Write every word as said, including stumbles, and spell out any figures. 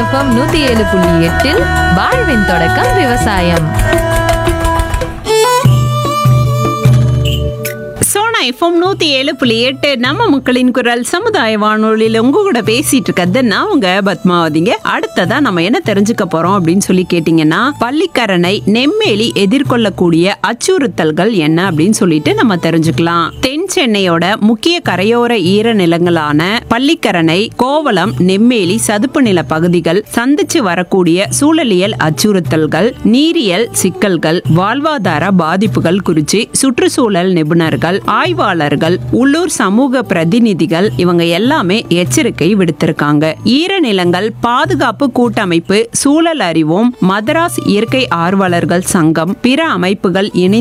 FM நூத்தி ஏழு புள்ளி எட்டில் வாழ்வின் தொடக்கம் விவசாயம். சோனா எஃப்எம் நூத்தி ஏழு புள்ளி எட்டு நம்ம மக்களின் குரல் சமுதாய வானொலியில உங்க கூட பேசிட்டு இருக்கிறது நான் உங்க பத்மாவதிங்க. அடுத்ததா நம்ம என்ன தெரிஞ்சுக்க போறோம் அப்படின்னு சொல்லி கேட்டீங்கன்னா, பள்ளிக்கரணை நெம்மேலி எதிர்கொள்ளக்கூடிய அச்சுறுத்தல்கள் என்ன அப்படின்னு சொல்லிட்டு நம்ம தெரிஞ்சுக்கலாம். தென் சென்னையோட முக்கிய கரையோர ஈரநிலங்களான பள்ளிக்கரணை, கோவளம், நெம்மேலி சதுப்பு நில பகுதிகள் சந்திச்சு வரக்கூடிய சூழலியல் அச்சுறுத்தல்கள், நீரியல் சிக்கல்கள், வாழ்வாதார பாதிப்புகள் குறித்து சுற்றுச்சூழல் நிபுணர்கள், ஆய்வாளர்கள், உள்ளூர் சமூக பிரதிநிதிகள் இவங்க எல்லாமே எச்சரிக்கை விடுத்திருக்காங்க. ஈரநிலங்கள் பாதுகாப்பு கூட்டமைப்பு, சூழல் அறிவோம், மதராஸ் இயற்கை ஆர்வலர்கள் சங்கம், பிற அமைப்புகள் இணைந்து